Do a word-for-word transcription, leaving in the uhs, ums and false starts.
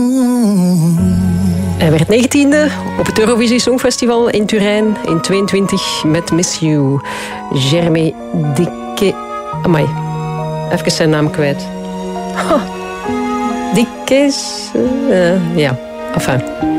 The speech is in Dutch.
Hij werd negentiende op het Eurovisie Songfestival in Turijn in tweeëntwintig met Miss You. Jeremy Dikke... Amai, even zijn naam kwijt. Dikkes... Uh, ja, enfin...